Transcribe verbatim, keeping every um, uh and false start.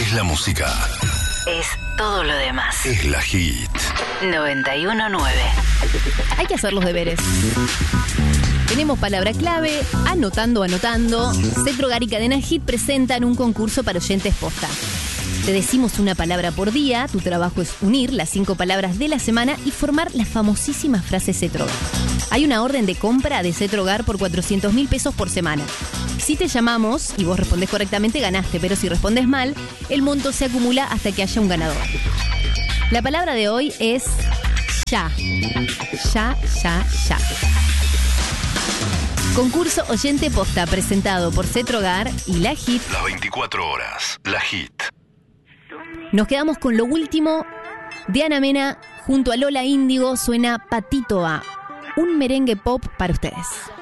Es la música. Es todo lo demás. Es la hit. noventa y uno nueve. Hay que hacer los deberes. Tenemos palabra clave, anotando, anotando. Cetrogar y Cadena Hit presentan un concurso para oyentes posta. Te decimos una palabra por día, tu trabajo es unir las cinco palabras de la semana y formar la famosísima frase Cetrogar. Hay una orden de compra de Cetrogar por cuatrocientos mil pesos por semana. Si te llamamos y vos respondés correctamente, ganaste, pero si respondes mal, el monto se acumula hasta que haya un ganador. La palabra de hoy es ya. Ya, ya, ya. Concurso Oyente Posta presentado por Cetrogar y La Hit. Las veinticuatro horas. La hit. Nos quedamos con lo último de Ana Mena junto a Lola Índigo. Suena Patito A, un merengue pop para ustedes.